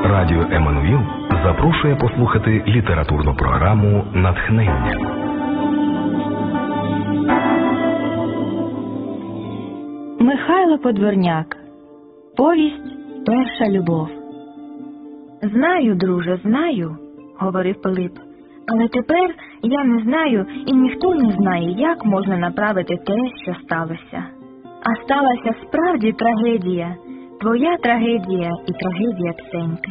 Радіо Еммануїл запрошує послухати літературну програму «Натхнення». Михайло Подворняк. Повість «Перша любов». «Знаю, друже, знаю», – говорив Пилип, – «але тепер я не знаю і ніхто не знає, як можна направити те, що сталося. А сталася справді трагедія, твоя трагедія і трагедія Ксеньки.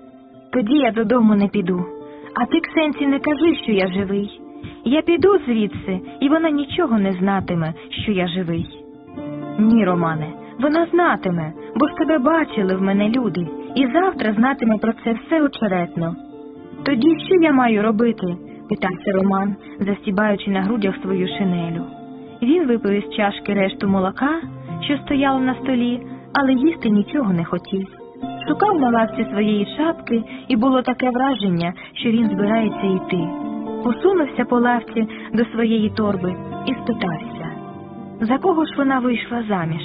Тоді я додому не піду, а ти, Ксенці, не кажи, що я живий. Я піду звідси, і вона нічого не знатиме, що я живий». «Ні, Романе, вона знатиме, бо ж тебе бачили в мене люди, і завтра знатиме про це все очеретно». «Тоді що я маю робити?» – питався Роман, застібаючи на грудях свою шинелю. Він випив із чашки решту молока, що стояло на столі, але їсти нічого не хотів. Шукав на лавці своєї шапки, і було таке враження, що він збирається йти. Посунувся по лавці до своєї торби і спитався: «За кого ж вона вийшла заміж?»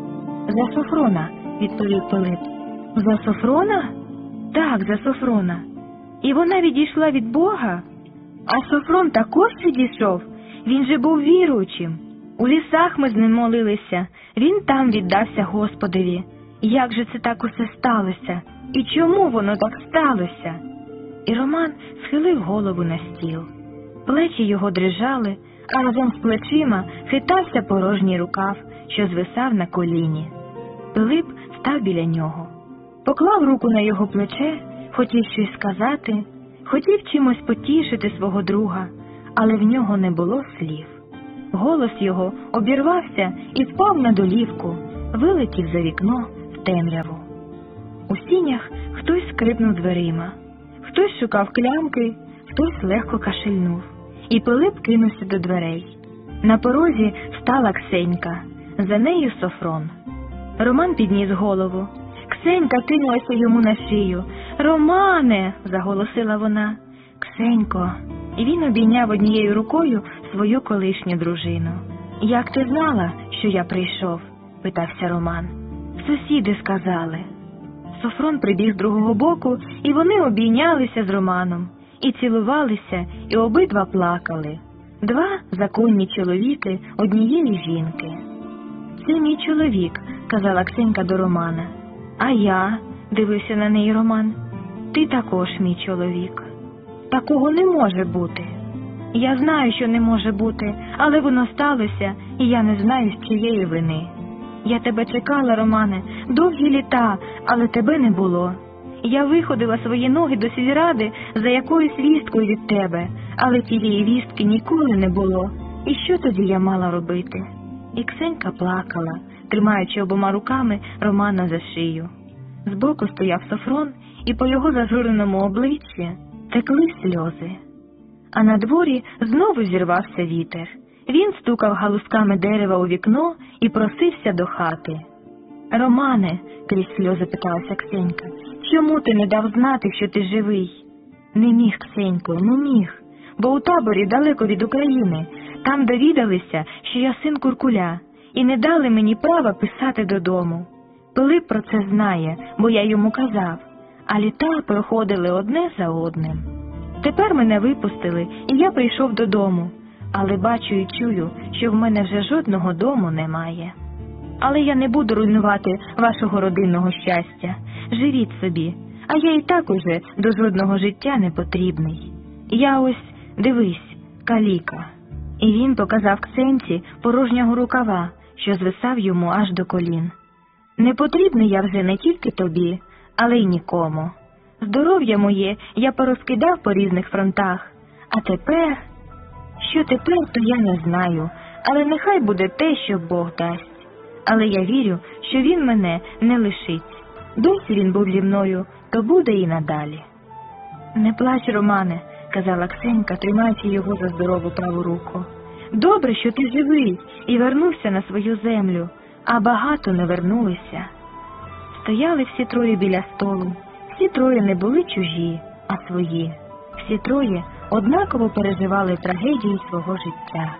«За Софрона», – відповів Пилип. «За Софрона?» «Так, за Софрона. І вона відійшла від Бога?» «А Софрон також відійшов? Він же був віруючим. У лісах ми з ним молилися, він там віддався Господові. Як же це так усе сталося? І чому воно так сталося?» І Роман схилив голову на стіл. Плечі його дрижали, а разом з плечима хитався порожній рукав, що звисав на коліні. Пилип став біля нього. Поклав руку на його плече, хотів щось сказати, хотів чимось потішити свого друга, але в нього не було слів. Голос його обірвався і впав на долівку, вилетів за вікно в темряву. У сінях хтось скрипнув дверима, хтось шукав клямки, хтось легко кашельнув. І Пилип кинувся до дверей. На порозі стала Ксенька, за нею Софрон. Роман підніс голову. Ксенька кинулася йому на шию. «Романе!» – заголосила вона. «Ксенько!» І він обійняв однією рукою свою колишню дружину. «Як ти знала, що я прийшов?» – питався Роман. «Сусіди сказали». Софрон прибіг з другого боку, і вони обійнялися з Романом. І цілувалися, і обидва плакали. Два законні чоловіки однієї жінки. «Це мій чоловік», – казала Ксенька до Романа. «А я?» – дивився на неї Роман. «Ти також мій чоловік». «Такого не може бути». «Я знаю, що не може бути, але воно сталося, і я не знаю, з чиєї вини. Я тебе чекала, Романе, довгі літа, але тебе не було. Я виходила свої ноги до сільради за якоюсь вісткою від тебе, але тієї вістки ніколи не було. І що тоді я мала робити?» І Ксенька плакала, тримаючи обома руками Романа за шию. Збоку стояв Софрон, і по його зажуреному обличчі текли сльози. А на дворі знову зірвався вітер. Він стукав галузками дерева у вікно і просився до хати. «Романе», – крізь сльози питалася Ксенька, – «чому ти не дав знати, що ти живий?» «Не міг, Ксенько, не міг, бо у таборі далеко від України. Там довідалися, що я син Куркуля, і не дали мені права писати додому. Пилип про це знає, бо я йому казав, а літа проходили одне за одним. Тепер мене випустили, і я прийшов додому, але бачу і чую, що в мене вже жодного дому немає. Але я не буду руйнувати вашого родинного щастя. Живіть собі, а я і так уже до жодного життя не потрібний. Я ось, дивись, каліка». І він показав Ксенці порожнього рукава, що звисав йому аж до колін. «Не потрібний я вже не тільки тобі, але й нікому. Здоров'я моє я порозкидав по різних фронтах, а тепер... Що тепер, то я не знаю, але нехай буде те, що Бог дасть. Але я вірю, що він мене не лишить. Досі він був зі мною, то буде і надалі». «Не плач, Романе», – казала Ксенька, тримаючи його за здорову праву руку. «Добре, що ти живий і вернувся на свою землю, а багато не вернулися». Стояли всі троє біля столу. Всі троє не були чужі, а свої. Всі троє однаково переживали трагедію свого життя.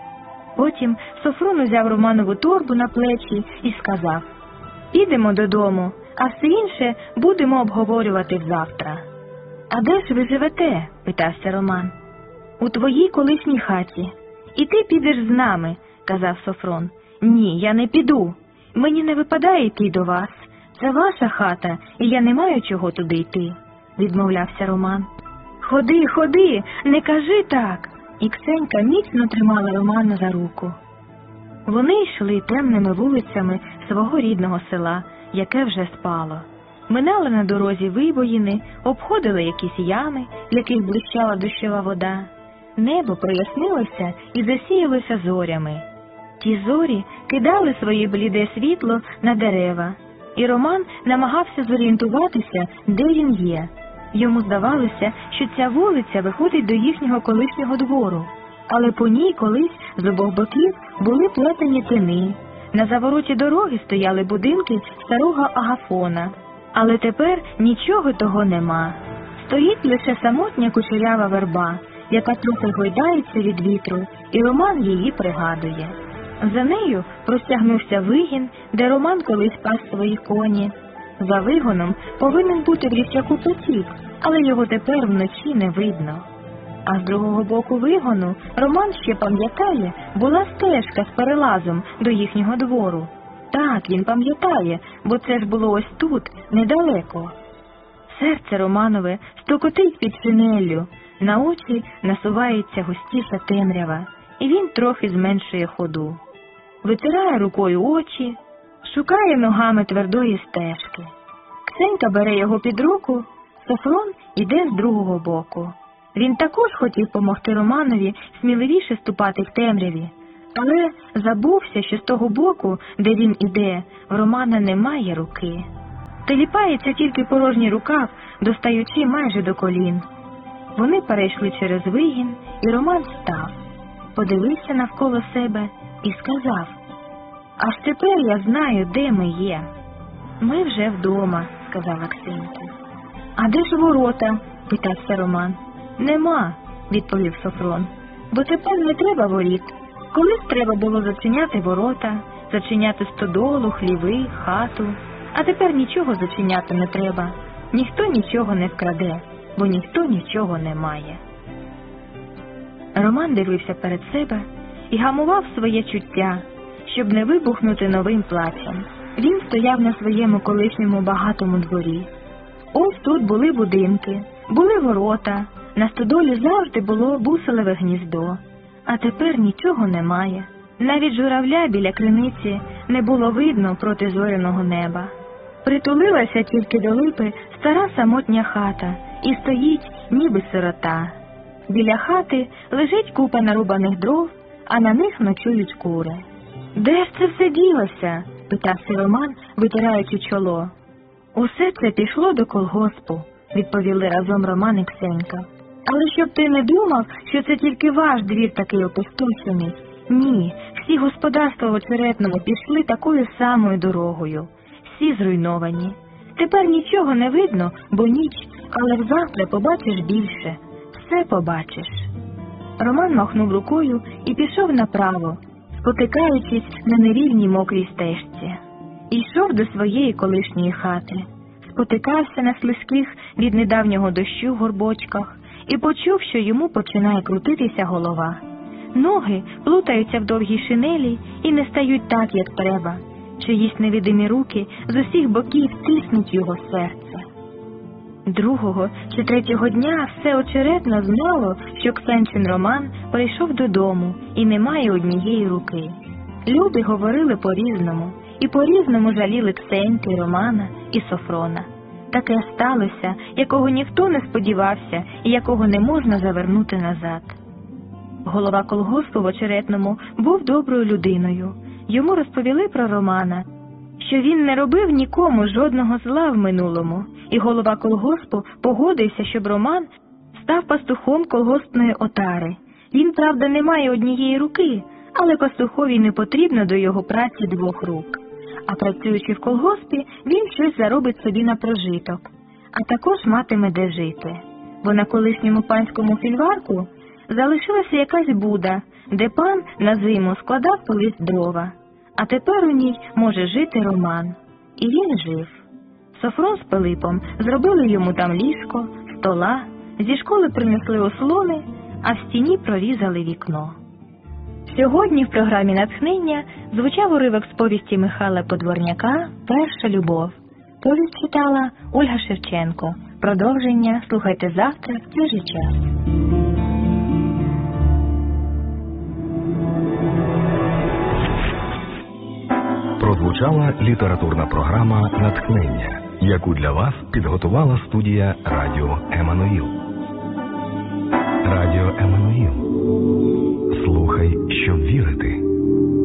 Потім Софрон узяв Романову торбу на плечі і сказав: «Підемо додому, а все інше будемо обговорювати завтра. А де ж ви живете? Питався Роман. У твоїй колишній хаті. І ти підеш з нами, казав Софрон. Ні, я не піду. Мені не випадає йти до вас. Це ваша хата, і я не маю чого туди йти, відмовлявся Роман. Ходи, ходи, не кажи так. І Ксенька міцно тримала Романа за руку. Вони йшли темними вулицями свого рідного села, яке вже спало. Минали на дорозі вибоїни, обходили якісь ями, в яких блищала дощова вода. Небо прояснилося і засіялося зорями. Ті зорі кидали своє бліде світло на дерева, і Роман намагався зорієнтуватися, де він є. Йому здавалося, що ця вулиця виходить до їхнього колишнього двору, але по ній колись з обох боків були плетені тини. На завороті дороги стояли будинки старого Агафона, але тепер нічого того нема. Стоїть лише самотня кучерява верба, яка трохи гойдається від вітру, і Роман її пригадує. За нею простягнувся вигін, де Роман колись пас свої коні. За вигоном повинен бути в річаку потік, але його тепер вночі не видно. А з другого боку вигону, Роман ще пам'ятає, була стежка з перелазом до їхнього двору. Так, він пам'ятає, бо це ж було ось тут, недалеко. Серце Романове стукотить під шинеллю, на очі насувається густіша темрява, і він трохи зменшує ходу. Витирає рукою очі, шукає ногами твердої стежки. Ксенька бере його під руку, Софрон іде з другого боку. Він також хотів помогти Романові сміливіше ступати в темряві, але забувся, що з того боку, де він іде, в Романа немає руки. Теліпається тільки порожній рукав, достаючи майже до колін. Вони перейшли через вигін, і Роман став, подивився навколо себе і сказав: «Аж тепер я знаю, де ми є». «Ми вже вдома», – сказала Ксенька. «А де ж ворота?» – питався Роман. «Нема», – відповів Софрон, – «бо тепер не треба воріт. Колись треба було зачиняти ворота, зачиняти стодолу, хліви, хату. А тепер нічого зачиняти не треба. Ніхто нічого не вкраде, бо ніхто нічого не має». Роман дивився перед себе і гамував своє чуття, щоб не вибухнути новим плачем. Він стояв на своєму колишньому багатому дворі. Ось тут були будинки, були ворота, на стодолі завжди було буселеве гніздо. А тепер нічого немає. Навіть журавля біля криниці не було видно проти зоряного неба. Притулилася тільки до липи стара самотня хата і стоїть, ніби сирота. Біля хати лежить купа нарубаних дров, а на них ночують кури. «Де ж це все ділося?» – питався Роман, витираючи чоло. «Усе це пішло до колгоспу», – відповіли разом Роман і Ксенька. «Але щоб ти не думав, що це тільки ваш двір такий опустошений. Ні, всі господарства в Очеретному пішли такою самою дорогою. Всі зруйновані. Тепер нічого не видно, бо ніч, але завтра побачиш більше. Все побачиш». Роман махнув рукою і пішов направо, спотикаючись на нерівній мокрій стежці. Йшов до своєї колишньої хати, спотикався на слизьких від недавнього дощу горбочках і почув, що йому починає крутитися голова. Ноги плутаються в довгій шинелі і не стають так, як треба. Чиїсь невидимі руки з усіх боків тиснуть його серце. Другого чи третього дня все Очеретне знало, що Ксенчин Роман прийшов додому і не має однієї руки. Люди говорили по-різному, і по-різному жаліли Ксеньки, Романа і Софрона. Таке сталося, якого ніхто не сподівався і якого не можна завернути назад. Голова колгоспу в Очеретному був доброю людиною. Йому розповіли про Романа, що він не робив нікому жодного зла в минулому, і голова колгоспу погодився, щоб Роман став пастухом колгоспної отари. Він, правда, не має однієї руки, але пастухові не потрібно до його праці двох рук. А працюючи в колгоспі, він щось заробить собі на прожиток, а також матиме де жити. Бо на колишньому панському фільварку залишилася якась буда, де пан на зиму складав колись дрова. А тепер у ній може жити Роман. І він жив. Софрон з Пилипом зробили йому там ліжко, стола, зі школи принесли ослони, а в стіні прорізали вікно. Сьогодні в програмі «Натхнення» звучав уривок з повісті Михайла Подворняка «Перша любов». Повість читала Ольга Шевченко. Продовження слухайте завтра в цей же час. Прозвучала літературна програма «Натхнення», яку для вас підготувала студія Радіо Еммануїл. Радіо Еммануїл. Слухай, щоб вірити.